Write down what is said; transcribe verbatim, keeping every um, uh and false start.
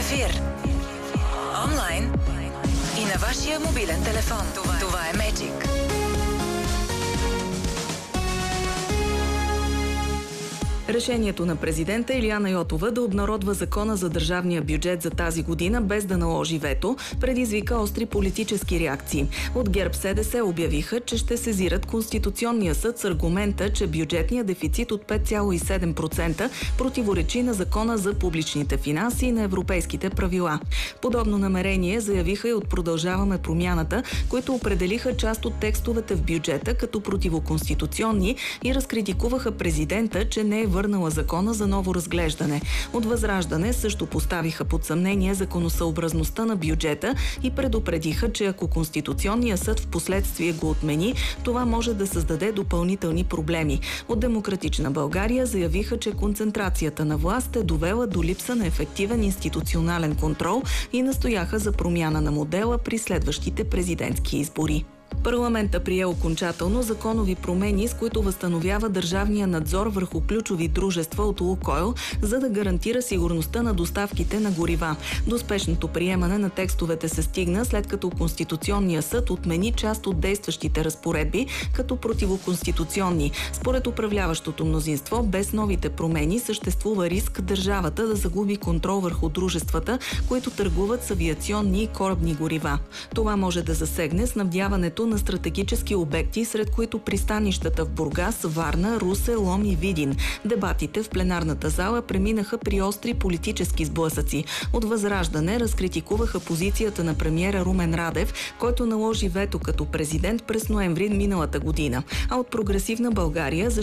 ефир. Онлайн и на вашия мобилен телефон. Това, Това е Magic. Решението на президента Илияна Йотова да обнародва закона за държавния бюджет за тази година без да наложи вето предизвика остри политически реакции. От ГЕРБ-СДС обявиха, че ще сезират Конституционния съд с аргумента, че бюджетният дефицит от пет цяло и седем процента противоречи на закона за публичните финанси и на европейските правила. Подобно намерение заявиха и от Продължаваме промяната, които определиха част от текстовете в бюджета като противоконституционни и разкритикуваха президента, че не е върнала закона за ново разглеждане. От Възраждане също поставиха под съмнение законосъобразността на бюджета и предупредиха, че ако Конституционният съд в последствие го отмени, това може да създаде допълнителни проблеми. От Демократична България заявиха, че концентрацията на власт е довела до липса на ефективен институционален контрол и настояха за промяна на модела при следващите президентски избори. Парламента прие окончателно законови промени, с които възстановява държавния надзор върху ключови дружества от Лукойл, за да гарантира сигурността на доставките на горива. До успешното приемане на текстовете се стигна, след като Конституционния съд отмени част от действащите разпоредби като противоконституционни. Според управляващото мнозинство, без новите промени съществува риск държавата да загуби контрол върху дружествата, които търгуват с авиационни и корабни горива. Това може да засегне снабдяването на стратегически обекти, сред които пристанищата в Бургас, Варна, Русе, Лом и Видин. Дебатите в пленарната зала преминаха при остри политически сблъсъци. От Възраждане разкритикуваха позицията на премиера Румен Радев, който наложи вето като президент през ноември миналата година. А от Прогресивна България